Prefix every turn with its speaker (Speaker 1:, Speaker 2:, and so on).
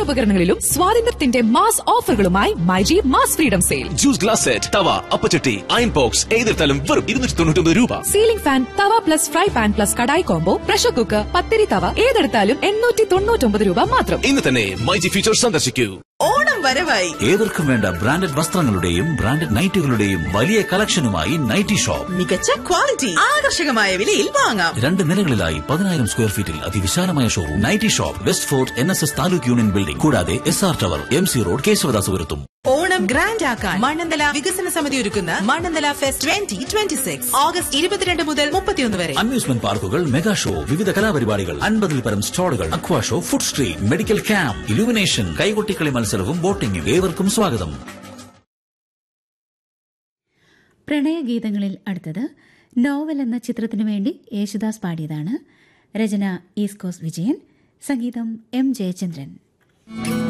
Speaker 1: വീട്ടുപകരണങ്ങളിലും സ്വാതന്ത്ര്യത്തിന്റെ mass ഓഫറുകളുമായി myG mass freedom sale.
Speaker 2: Juice glass set, തവ, അപ്പച്ചട്ടി, iron box ഏതിർത്താലും വെറും 299 രൂപ.
Speaker 1: സീലിംഗ് ഫാൻ, തവ plus fry pan plus kadai combo, pressure cooker, പത്തിരി തവ ഏതെടുത്താലും 899 രൂപ മാത്രം.
Speaker 2: ഇന്ന് തന്നെ മൈജി ഫ്യൂച്ചർ സന്ദർശിക്കൂ.
Speaker 3: ഓണം വരവായി.
Speaker 4: ഏവർക്കും വേണ്ട ബ്രാൻഡഡ് വസ്ത്രങ്ങളുടെയും ബ്രാൻഡഡ് നൈറ്റുകളുടെയും വലിയ കളക്ഷനുമായി നൈറ്റി ഷോപ്പ്.
Speaker 3: മികച്ച ക്വാളിറ്റി, ആകർഷകമായ വിലയിൽ വാങ്ങാം.
Speaker 4: 2 നിലകളിലായി 10,000 സ്ക്വയർ ഫീറ്റിൽ അതിവിശാലമായ showroom. Nightie shop, west fort NSS taluk union building, കൂടാതെ SR tower, MC road, കേശവദാസപുരത്തും.
Speaker 3: Onam grand ആക്കാൻ മണ്ണന്തല വികസന സമിതി ഒരുക്കുന്ന മണ്ണന്തല ഫെസ്റ്റ് 2026 ഓഗസ്റ്റ് 22 മുതൽ 31 വരെ.
Speaker 4: അമ്യൂസ്മെന്റ് പാർക്കുകൾ, മെഗാ ഷോ, വിവിധ കലാപരിപാടികൾ, 50-ൽ പരം സ്റ്റാളുകൾ, അക്വാ show, food street, medical camp, illumination, കൈകൊട്ടിക്കളി മത്സരവും ബോട്ടിംഗും. ഏവർക്കും സ്വാഗതം.
Speaker 5: പ്രണയഗീതങ്ങളിൽ അടുത്തത് നോവൽ എന്ന ചിത്രത്തിനു വേണ്ടി യേശുദാസ് പാടിയതാണ്. രചന ഈസ്റ്റ് കോസ്റ്റ് വിജയൻ, സംഗീതം M. ജയചന്ദ്രൻ.